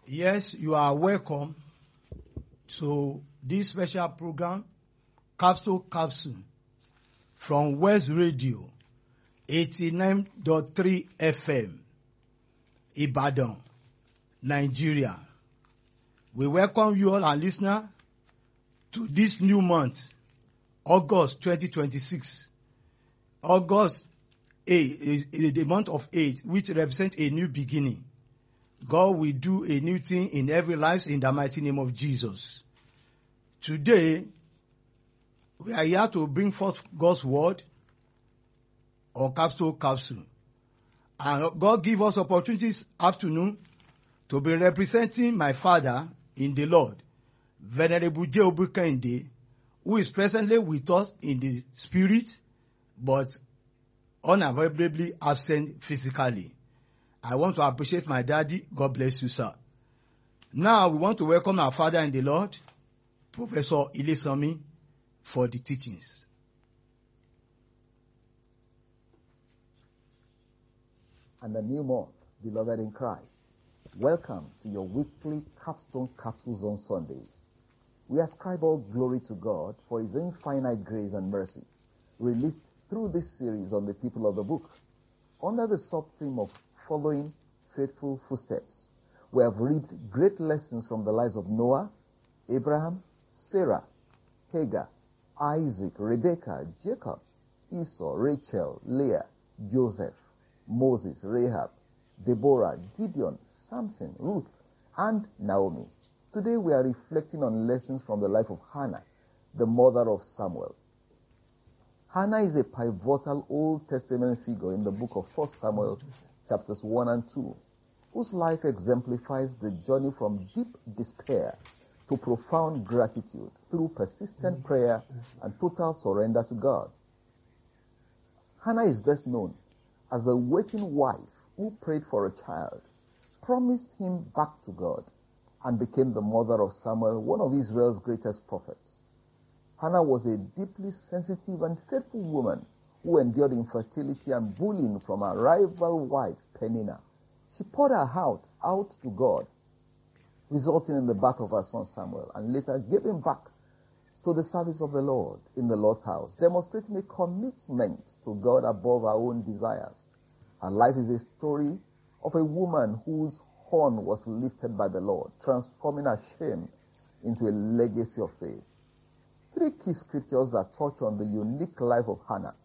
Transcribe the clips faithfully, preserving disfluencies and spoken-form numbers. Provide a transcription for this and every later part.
Yes, you are welcome to this special program, Capsule Capsule, from West Radio, eighty-nine point three F M, Ibadan, Nigeria. We welcome you all, our listeners, to this new month, August twenty twenty-six. August eighth is, is the month of eight, which represents a new beginning. God will do a new thing in every life in the mighty name of Jesus. Today, we are here to bring forth God's word on Capsule Capsule. And God give us opportunities afternoon to be representing my father in the Lord, Venerable J. Obukende, who is presently with us in the spirit, but unavoidably absent physically. I want to appreciate my daddy. God bless you, sir. Now, we want to welcome our father in the Lord, Professor Ilesami, for the teachings. And a new month, beloved in Christ. Welcome to your weekly Capstone Capsules on Sundays. We ascribe all glory to God for His infinite grace and mercy, released through this series on the people of the book. Under the sub-theme of following faithful footsteps, we have reaped great lessons from the lives of Noah, Abraham, Sarah, Hagar, Isaac, Rebekah, Jacob, Esau, Rachel, Leah, Joseph, Moses, Rahab, Deborah, Gideon, Samson, Ruth, and Naomi. Today we are reflecting on lessons from the life of Hannah, the mother of Samuel. Hannah is a pivotal Old Testament figure in the book of First Samuel, chapters one and two, whose life exemplifies the journey from deep despair to profound gratitude through persistent prayer and total surrender to God. Hannah is best known as the waiting wife who prayed for a child, promised him back to God, and became the mother of Samuel, one of Israel's greatest prophets. Hannah was a deeply sensitive and faithful woman who endured infertility and bullying from her rival wife, Peninnah. She poured her heart out to God, resulting in the birth of her son Samuel, and later gave him back to the service of the Lord in the Lord's house, demonstrating a commitment to God above her own desires. Her life is a story of a woman whose horn was lifted by the Lord, transforming her shame into a legacy of faith. Three key scriptures that touch on the unique life of Hannah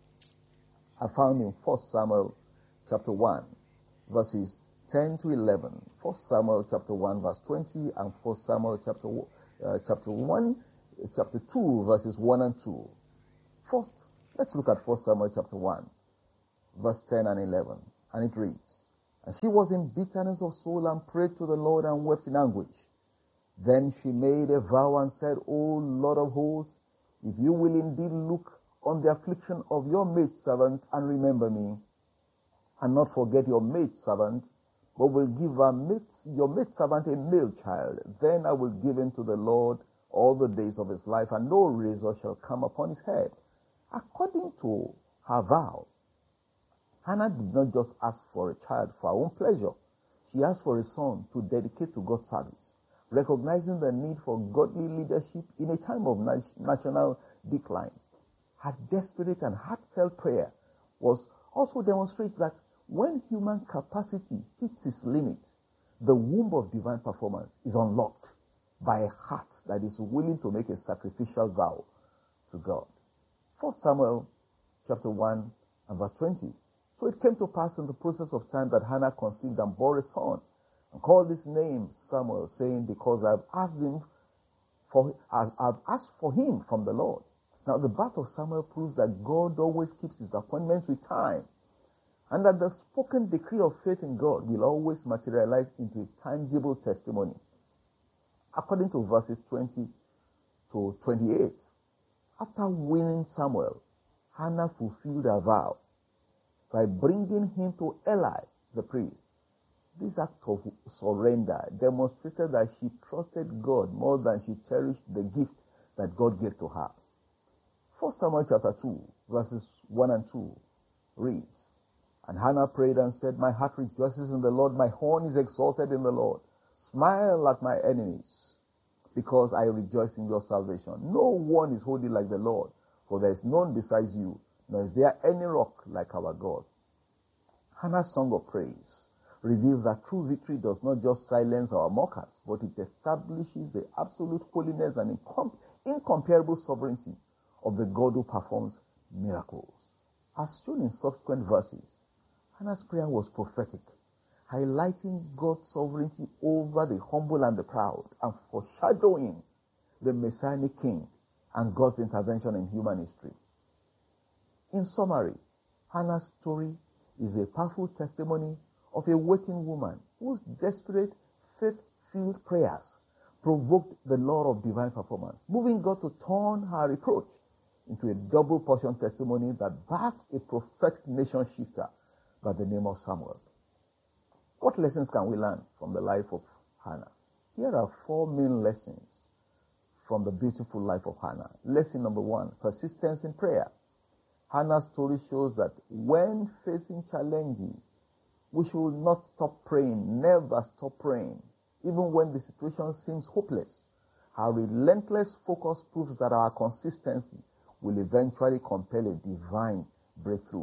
are found in First Samuel chapter one, verses ten to eleven, First Samuel chapter one, verse twenty, and First Samuel chapter uh, chapter one, chapter two, verses one and two. First, let's look at First Samuel chapter one, verse ten and eleven, and it reads, "And she was in bitterness of soul and prayed to the Lord and wept in anguish. Then she made a vow and said, O Lord of hosts, if you will indeed look on the affliction of your maidservant and remember me, and not forget your maidservant, but will give her maid, your maidservant a male child, then I will give him to the Lord all the days of his life, and no razor shall come upon his head." According to her vow, Hannah did not just ask for a child for her own pleasure. She asked for a son to dedicate to God's service, recognizing the need for godly leadership in a time of national decline. Her desperate and heartfelt prayer was also demonstrates that when human capacity hits its limit, the womb of divine performance is unlocked by a heart that is willing to make a sacrificial vow to God. First Samuel chapter one and verse twenty. "So it came to pass in the process of time that Hannah conceived and bore a son, and called his name Samuel, saying, Because I have asked him for as I've asked for him from the Lord." Now the birth of Samuel proves that God always keeps his appointments with time, and that the spoken decree of faith in God will always materialize into a tangible testimony. According to verses twenty to twenty-eight, after winning Samuel, Hannah fulfilled her vow by bringing him to Eli, the priest. This act of surrender demonstrated that she trusted God more than she cherished the gift that God gave to her. First Samuel chapter two, verses one and two reads, "And Hannah prayed and said, My heart rejoices in the Lord, my horn is exalted in the Lord. Smile at my enemies, because I rejoice in your salvation. No one is holy like the Lord, for there is none besides you, nor is there any rock like our God. Hannah's song of praise reveals that true victory does not just silence our mockers, but it establishes the absolute holiness and incom- incomparable sovereignty of the God who performs miracles. As shown in subsequent verses, Hannah's prayer was prophetic, highlighting God's sovereignty over the humble and the proud, and foreshadowing the Messianic King and God's intervention in human history. In summary, Hannah's story is a powerful testimony of a waiting woman whose desperate, faith-filled prayers provoked the law of divine performance, moving God to turn her reproach into a double portion testimony that backed a prophetic nation shifter by the name of Samuel. What lessons can we learn from the life of Hannah? Here are four main lessons from the beautiful life of Hannah. Lesson number one, persistence in prayer. Hannah's story shows that when facing challenges, we should not stop praying, never stop praying, even when the situation seems hopeless. Our relentless focus proves that our consistency will eventually compel a divine breakthrough.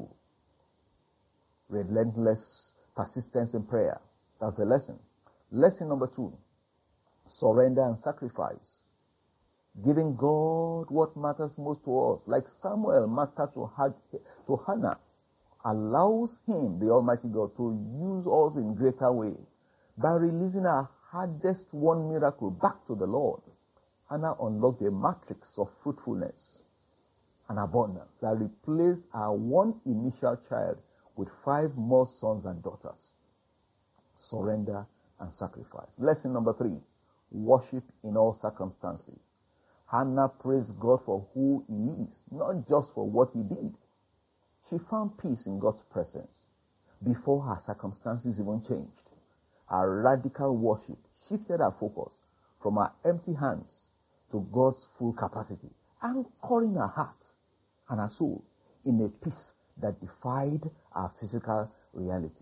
Relentless persistence in prayer. That's the lesson. Lesson number two, surrender and sacrifice. Giving God what matters most to us, like Samuel mattered to, to Hannah, allows him, the Almighty God, to use us in greater ways. By releasing our hardest won miracle back to the Lord, Hannah unlocked a matrix of fruitfulness and abundance that replaced our one initial child with five more sons and daughters. Surrender and sacrifice. Lesson number three, worship in all circumstances. Hannah praised God for who he is, not just for what he did. She found peace in God's presence before her circumstances even changed. Her radical worship shifted her focus from her empty hands to God's full capacity, anchoring her heart and her soul in a peace that defied our physical reality.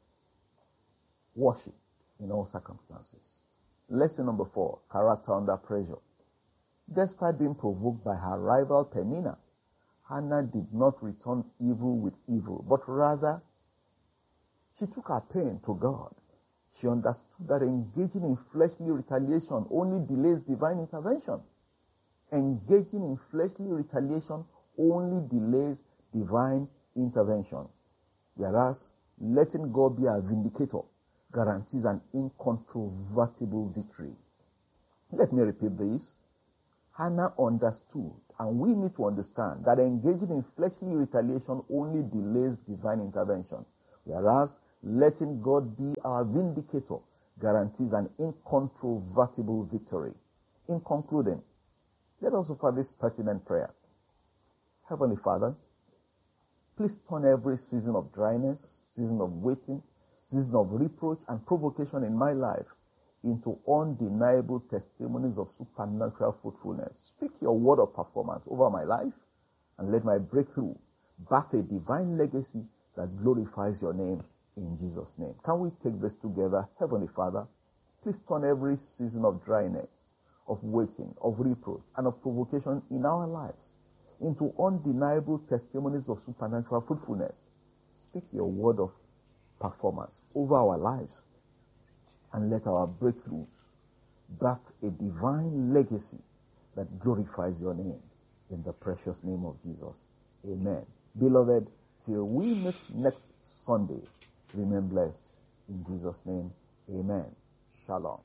Worship in all circumstances. Lesson number four, character under pressure. Despite being provoked by her rival Peninnah, Hannah did not return evil with evil, but rather she took her pain to God. She understood that engaging in fleshly retaliation only delays divine intervention. Engaging in fleshly retaliation only delays divine intervention. Whereas letting God be our vindicator guarantees an incontrovertible victory. Let me repeat this. Hannah understood, and we need to understand, that engaging in fleshly retaliation only delays divine intervention, whereas letting God be our vindicator guarantees an incontrovertible victory. In concluding, let us offer this pertinent prayer. Heavenly Father, please turn every season of dryness, season of waiting, season of reproach and provocation in my life into undeniable testimonies of supernatural fruitfulness. Speak your word of performance over my life, and let my breakthrough birth a divine legacy that glorifies your name in Jesus' name. Can we take this together? Heavenly Father, please turn every season of dryness, of waiting, of reproach, and of provocation in our lives into undeniable testimonies of supernatural fruitfulness. Speak your word of performance over our lives, and let our breakthroughs birth a divine legacy that glorifies your name in the precious name of Jesus. Amen. Beloved, till we meet next Sunday, remain blessed. In Jesus' name, amen. Shalom.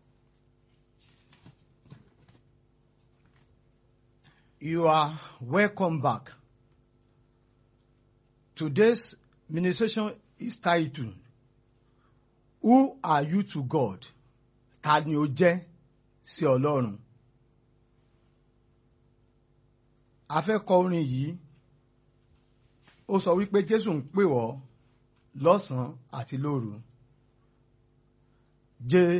You are welcome back. Today's ministration is titled, Who are you to God? Ta ni o jẹ́ sí Ọlọ́run? A fẹ́ kọ orin yìí. Ó sọ wípé Jésù ń pè wọ́ lọ́sàn-án àti lóru. Jésù